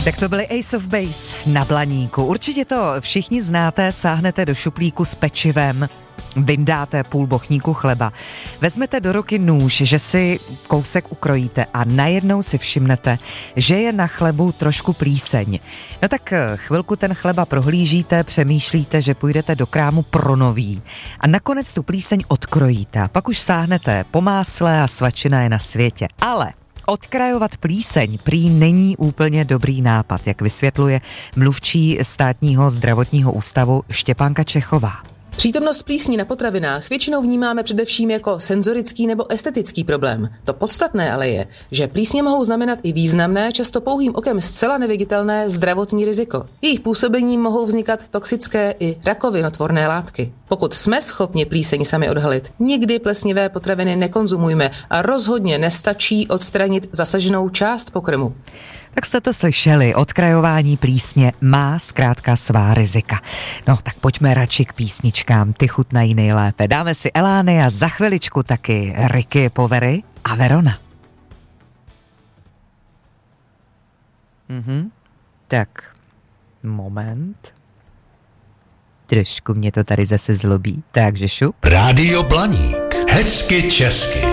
Tak to byly Ace of Base na Blaníku. Určitě to všichni znáte, sáhnete do šuplíku s pečivem, vyndáte půl bochníku chleba, vezmete do ruky nůž, že si kousek ukrojíte a najednou si všimnete, že je na chlebu trošku plíseň. No tak chvilku ten chleba prohlížíte, přemýšlíte, že půjdete do krámu pro nový a nakonec tu plíseň odkrojíte a pak už sáhnete po másle a svačina je na světě. Ale odkrajovat plíseň prý není úplně dobrý nápad, jak vysvětluje mluvčí Státního zdravotního ústavu Štěpánka Čechová. Přítomnost plísní na potravinách většinou vnímáme především jako senzorický nebo estetický problém. To podstatné ale je, že plísně mohou znamenat i významné, často pouhým okem zcela neviditelné zdravotní riziko. Jejich působením mohou vznikat toxické i rakovinotvorné látky. Pokud jsme schopni plíseň sami odhalit, nikdy plesnivé potraviny nekonzumujme a rozhodně nestačí odstranit zasaženou část pokrmu. Tak jste to slyšeli, odkrajování plísně má zkrátka svá rizika. No tak pojďme radši k písničkám, ty chutnají nejlépe. Dáme si Elány a za chviličku taky Ricky Povery a Verona. Tak, moment. Trošku mě to tady zase zlobí, takže šup. Rádio Blaník, hezky česky.